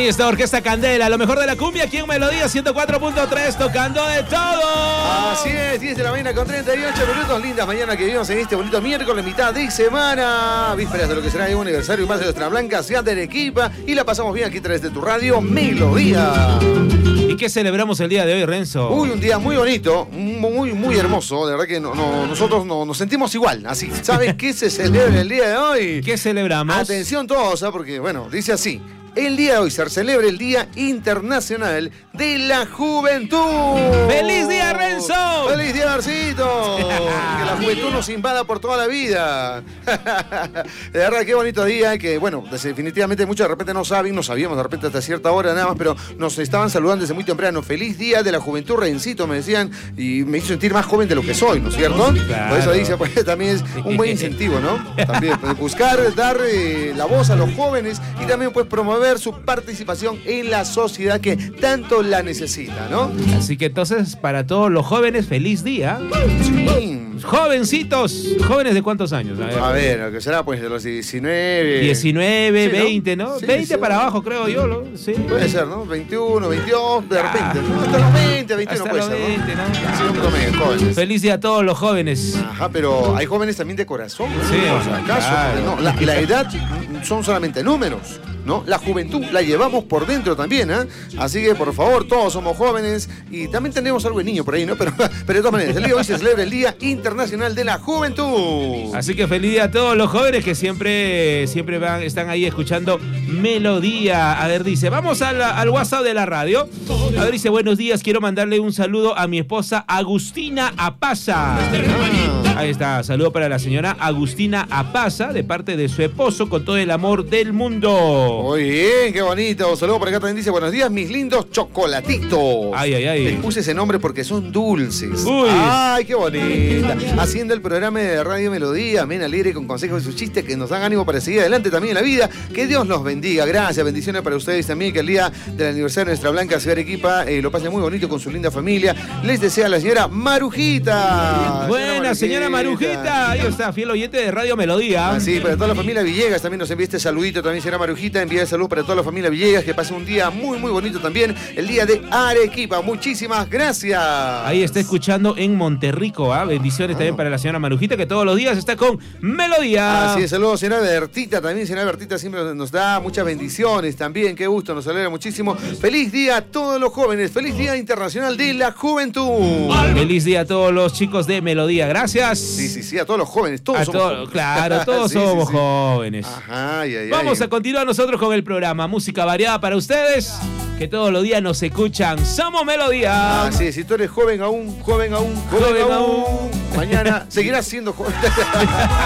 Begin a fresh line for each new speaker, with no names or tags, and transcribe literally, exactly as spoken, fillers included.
Ahí está Orquesta Candela, lo mejor de la cumbia aquí en Melodía ciento cuatro punto tres, tocando de todo.
Así es, diez de la mañana con treinta y ocho minutos. Lindas mañanas que vivimos en este bonito miércoles, mitad de semana. Vísperas de lo que será un aniversario más de nuestra blanca ciudad de Arequipa. Y la pasamos bien aquí a través de tu radio Melodía.
¿Y qué celebramos el día de hoy, Renzo?
Uy, un día muy bonito, muy, muy hermoso. De verdad que no, no, nosotros no, nos sentimos igual. Así, ¿sabes qué se celebra el día de hoy?
¿Qué celebramos?
Atención todos, ¿eh? Porque, bueno, dice así. El día de hoy se celebra el Día Internacional de la Juventud.
¡Feliz día, Renzo!
¡Feliz día, Marcito! Que la juventud nos invada por toda la vida. De verdad, qué bonito día. Que, bueno, definitivamente muchos de repente no saben, no sabíamos de repente hasta cierta hora nada más, pero nos estaban saludando desde muy temprano. ¡Feliz día de la juventud, Rencito! Me decían, y me hizo sentir más joven de lo que soy, ¿no es cierto?
Claro.
Por eso dice, pues también es un buen incentivo, ¿no? También, pues, buscar, dar eh, la voz a los jóvenes y también, pues, promover su participación en la sociedad que tanto la necesita, ¿no?
Así que entonces, para todos los jóvenes, feliz día.
Sí.
Jovencitos, ¿jóvenes de cuántos años? A ver,
A ver, lo que será pues de los diecinueve.
diecinueve,
Sí, ¿no?
veinte, ¿no?
Sí,
veinte
sí.
para abajo, creo yo, ¿no? Sí.
Puede ser, ¿no? veintiuno, veintidós, de
Ah.
repente. ¿No? Hasta los veinte, veintiuno
Hasta
puede
los
ser,
veinte,
¿no?
¿no?
Sí, un poquito medio, jóvenes.
Feliz día a todos los jóvenes.
Ajá, pero hay jóvenes también de corazón, ¿no?
Sí,
O sea, ¿acaso?
claro.
No, la, la edad son solamente números, ¿no? La juventud la llevamos por dentro también, ¿eh? Así que, por favor, todos somos jóvenes y también tenemos algo de niño por ahí, ¿no? Pero, pero de todas maneras, el día de hoy se celebra el Día Internacional de la Juventud.
Así que feliz día a todos los jóvenes que siempre, siempre van, están ahí escuchando Melodía. A ver, dice, vamos al, al WhatsApp de la radio. A ver, dice, buenos días, quiero mandarle un saludo a mi esposa Agustina Apaza. Ahí está, saludo para la señora Agustina Apaza, de parte de su esposo, con todo el amor del mundo.
Muy bien, qué bonito. Saludos por acá también dice, buenos días, mis lindos chocolatitos.
Ay, ay, ay.
Les puse ese nombre porque son dulces.
Uy.
Ay, qué bonita. Haciendo el programa de Radio Melodía, amén, alegre, con consejos y sus chistes que nos dan ánimo para seguir adelante también en la vida. Que Dios los bendiga. Gracias, bendiciones para ustedes también. Que el día del aniversario de nuestra blanca ciudad de Arequipa eh, lo pasen muy bonito con su linda familia. Les desea la señora Marujita.
Buena, señora Marujita. Ahí está, fiel oyente de Radio Melodía.
Así, para toda la familia Villegas también nos envía este saludito también, señora Marujita. Envía el saludo para toda la familia Villegas, que pasen un día muy, muy bonito también. El día de Arequipa. Muchísimas gracias.
Ahí está escuchando en Monterrico, ¿ah? Bendiciones
Ah.
también para la señora Marujita, que todos los días está con Melodía.
Así es, saludos, señora Bertita también. Señora Bertita siempre nos da muchas bendiciones también. Qué gusto, nos alegra muchísimo. Feliz día a todos los jóvenes. Feliz Día Internacional de la Juventud.
Feliz día a todos los chicos de Melodía. Gracias.
Sí, sí, sí, a todos los jóvenes. Todos
A
somos
to-
jóvenes.
Claro, todos
Sí, sí,
somos
sí.
jóvenes.
Ajá, ay, ay,
Vamos
ay.
a continuar nosotros con el programa. Música variada para ustedes, que todos los días nos escuchan. Somos Melodía.
Así es, si tú eres joven aún, joven aún, joven,
Joven
aún,
aún.
mañana seguirás siendo joven.